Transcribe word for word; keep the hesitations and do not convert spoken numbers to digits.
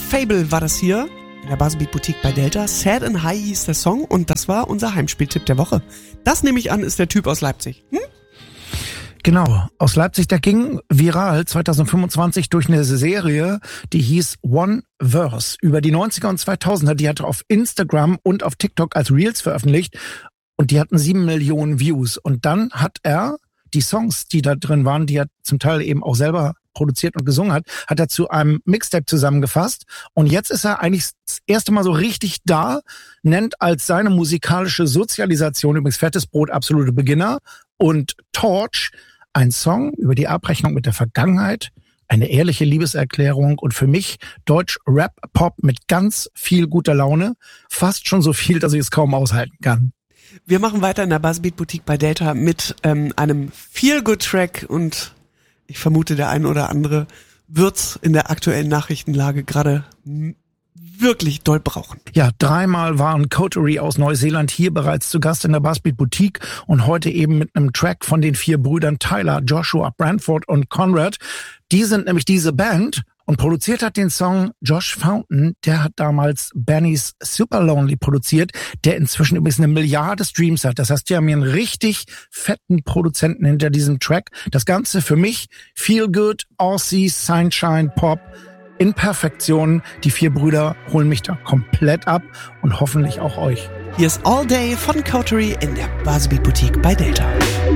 Fable war das hier in der Buzzbeat Boutique bei Delta. Sad and High hieß der Song und das war unser Heimspieltipp der Woche. Das nehme ich an, ist der Typ aus Leipzig. Hm? Genau, aus Leipzig, der ging viral zwanzig fünfundzwanzig durch eine Serie, die hieß One Verse. Über die neunziger und zweitausender, die hat er auf Instagram und auf TikTok als Reels veröffentlicht und die hatten sieben Millionen Views. Und dann hat er die Songs, die da drin waren, die er zum Teil eben auch selber produziert und gesungen hat, hat er zu einem Mixtape zusammengefasst. Und jetzt ist er eigentlich das erste Mal so richtig da, nennt als seine musikalische Sozialisation übrigens Fettes Brot absolute Beginner und Torch ein Song über die Abrechnung mit der Vergangenheit, eine ehrliche Liebeserklärung und für mich Deutsch-Rap-Pop mit ganz viel guter Laune. Fast schon so viel, dass ich es kaum aushalten kann. Wir machen weiter in der Buzzbeat Boutique bei Delta mit ähm, einem Feel-Good-Track und ich vermute, der ein oder andere wird's in der aktuellen Nachrichtenlage gerade m- wirklich doll brauchen. Ja, dreimal waren Coterie aus Neuseeland hier bereits zu Gast in der Buzzbeat Boutique und heute eben mit einem Track von den vier Brüdern Tyler, Joshua, Brantford und Conrad. Die sind nämlich diese Band und produziert hat den Song Josh Fountain. Der hat damals Bennys Super Lonely produziert, der inzwischen übrigens eine Milliarde Streams hat. Das heißt, die haben hier einen richtig fetten Produzenten hinter diesem Track. Das Ganze für mich Feel Good, Aussie, Sunshine, Pop in Perfektion. Die vier Brüder holen mich da komplett ab und hoffentlich auch euch. Hier ist All Day von Coterie in der Buzzbeat Boutique bei Delta.